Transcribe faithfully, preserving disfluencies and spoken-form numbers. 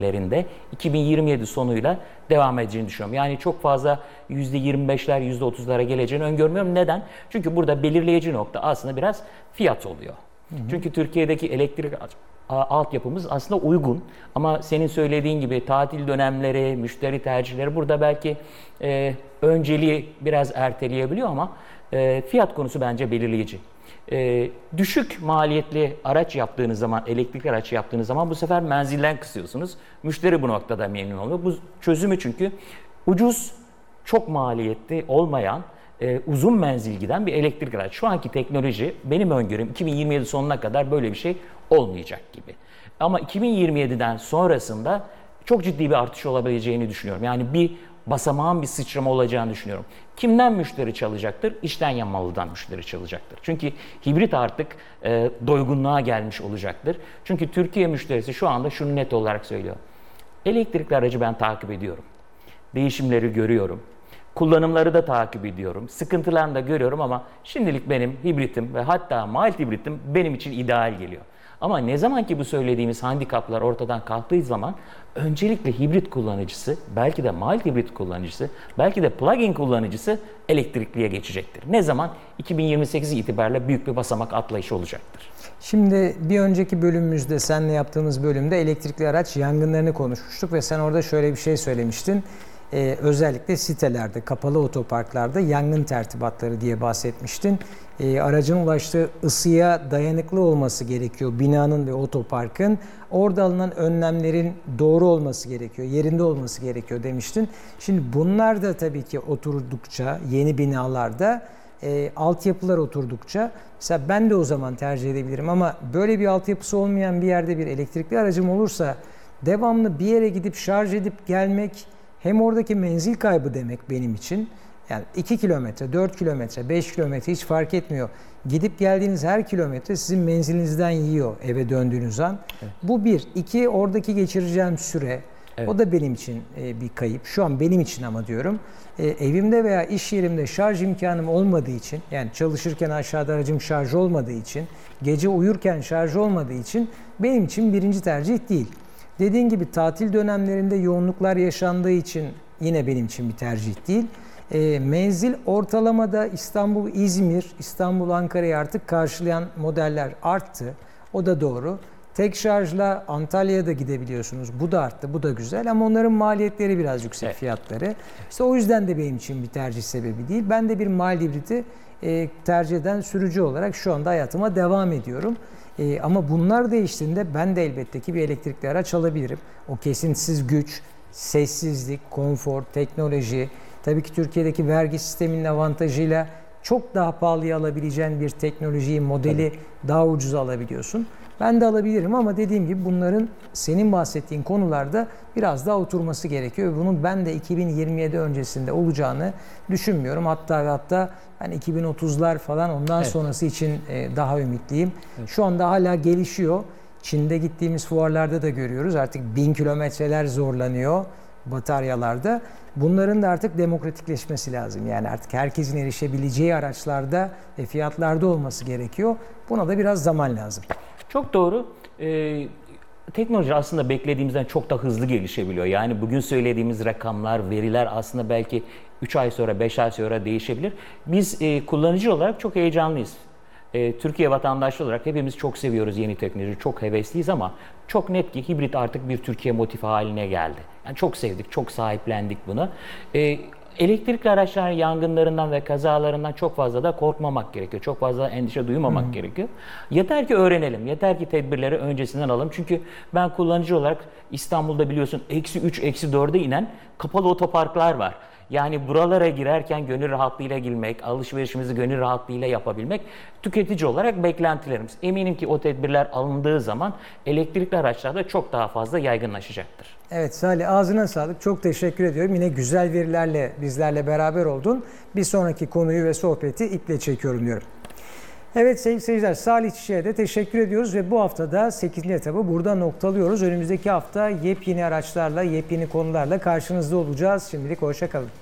lerinde iki bin yirmi yedi sonuyla devam edeceğini düşünüyorum. Yani çok fazla yüzde yirmi beşler, yüzde otuzlara geleceğini öngörmüyorum. Neden? Çünkü burada belirleyici nokta aslında biraz fiyat oluyor. Hı hı. Çünkü Türkiye'deki elektrik altyapımız aslında uygun. Ama senin söylediğin gibi tatil dönemleri, müşteri tercihleri burada belki e, önceliği biraz erteleyebiliyor ama e, fiyat konusu bence belirleyici. Ee, düşük maliyetli araç yaptığınız zaman, elektrikli araç yaptığınız zaman bu sefer menzilden kısıyorsunuz. Müşteri bu noktada memnun oluyor. Bu çözümü çünkü ucuz, çok maliyetli olmayan, e, uzun menzil giden bir elektrikli araç. Şu anki teknoloji benim öngörüm iki bin yirmi yedi sonuna kadar böyle bir şey olmayacak gibi. Ama iki bin yirmi yediden sonrasında çok ciddi bir artış olabileceğini düşünüyorum. Yani bir basamağın bir sıçrama olacağını düşünüyorum. Kimden müşteri çalacaktır? İçten yanmalıdan müşteri çalacaktır. Çünkü hibrit artık e, doygunluğa gelmiş olacaktır. Çünkü Türkiye müşterisi şu anda şunu net olarak söylüyor. Elektrikli aracı ben takip ediyorum. Değişimleri görüyorum. Kullanımları da takip ediyorum. Sıkıntılarını da görüyorum ama şimdilik benim hibritim ve hatta mild hibritim benim için ideal geliyor. Ama ne zaman ki bu söylediğimiz handikaplar ortadan kalktığı zaman öncelikle hibrit kullanıcısı, belki de mild hibrit kullanıcısı, belki de plug-in kullanıcısı elektrikliye geçecektir. Ne zaman? iki bin yirmi sekiz itibariyle büyük bir basamak atlayışı olacaktır. Şimdi bir önceki bölümümüzde, seninle yaptığımız bölümde elektrikli araç yangınlarını konuşmuştuk ve sen orada şöyle bir şey söylemiştin. Ee, özellikle sitelerde, kapalı otoparklarda yangın tertibatları diye bahsetmiştin. Ee, aracın ulaştığı ısıya dayanıklı olması gerekiyor binanın ve otoparkın. Orada alınan önlemlerin doğru olması gerekiyor, yerinde olması gerekiyor demiştin. Şimdi bunlar da tabii ki oturdukça, yeni binalarda, e, altyapılar oturdukça, mesela ben de o zaman tercih edebilirim ama böyle bir altyapısı olmayan bir yerde bir elektrikli aracım olursa devamlı bir yere gidip şarj edip gelmek, hem oradaki menzil kaybı demek benim için. Yani iki kilometre, dört kilometre, beş kilometre hiç fark etmiyor. Gidip geldiğiniz her kilometre sizin menzilinizden yiyor eve döndüğünüz an. Evet. Bu bir. İki, oradaki geçireceğim süre. Evet. O da benim için bir kayıp. Şu an benim için ama diyorum. Evimde veya iş yerimde şarj imkanım olmadığı için, yani çalışırken aşağıda aracım şarj olmadığı için, gece uyurken şarj olmadığı için benim için birinci tercih değil. Dediğin gibi tatil dönemlerinde yoğunluklar yaşandığı için yine benim için bir tercih değil. E, menzil ortalamada İstanbul, İzmir, İstanbul, Ankara'yı artık karşılayan modeller arttı. O da doğru. Tek şarjla Antalya'ya da gidebiliyorsunuz. Bu da arttı, bu da güzel ama onların maliyetleri biraz yüksek, evet, fiyatları. İşte o yüzden de benim için bir tercih sebebi değil. Ben de bir mild hibriti e, tercih eden sürücü olarak şu anda hayatıma devam ediyorum. Ee, ama bunlar değiştiğinde ben de elbette ki bir elektrikli araç alabilirim. O kesintisiz güç, sessizlik, konfor, teknoloji, tabii ki Türkiye'deki vergi sisteminin avantajıyla çok daha pahalıya alabileceğin bir teknolojiyi, modeli, tabii, daha ucuza alabiliyorsun. Ben de alabilirim ama dediğim gibi bunların senin bahsettiğin konularda biraz daha oturması gerekiyor. Bunun ben de iki bin yirmi yedi öncesinde olacağını düşünmüyorum. Hatta ve hatta ben iki bin otuzlar falan ondan, evet, sonrası için daha ümitliyim. Evet. Şu anda hala gelişiyor. Çin'de gittiğimiz fuarlarda da görüyoruz. Artık bin kilometreler zorlanıyor bataryalarda. Bunların da artık demokratikleşmesi lazım. Yani artık herkesin erişebileceği araçlarda ve fiyatlarda olması gerekiyor. Buna da biraz zaman lazım. Çok doğru. Ee, teknoloji aslında beklediğimizden çok da hızlı gelişebiliyor. Yani bugün söylediğimiz rakamlar, veriler aslında belki üç ay sonra, beş ay sonra değişebilir. Biz e, kullanıcı olarak çok heyecanlıyız. E, Türkiye vatandaşı olarak hepimiz çok seviyoruz yeni teknoloji, çok hevesliyiz ama çok net ki hibrit artık bir Türkiye motifi haline geldi. Yani çok sevdik, çok sahiplendik bunu. E, Elektrikli araçlar yangınlarından ve kazalarından çok fazla da korkmamak gerekiyor. Çok fazla endişe duymamak hmm. gerekiyor. Yeter ki öğrenelim. Yeter ki tedbirleri öncesinden alalım. Çünkü ben kullanıcı olarak İstanbul'da biliyorsun eksi üç, eksi dörde inen kapalı otoparklar var. Yani buralara girerken gönül rahatlığıyla girmek, alışverişimizi gönül rahatlığıyla yapabilmek tüketici olarak beklentilerimiz. Eminim ki o tedbirler alındığı zaman elektrikli araçlar da çok daha fazla yaygınlaşacaktır. Evet Salih, ağzına sağlık. Çok teşekkür ediyorum. Yine güzel verilerle bizlerle beraber oldun. Bir sonraki konuyu ve sohbeti iple çekiyorum diyorum. Evet sevgili seyirciler, Salih Çiçek'e de teşekkür ediyoruz ve bu hafta da sekizinci etabı burada noktalıyoruz. Önümüzdeki hafta yepyeni araçlarla, yepyeni konularla karşınızda olacağız. Şimdilik hoşça kalın.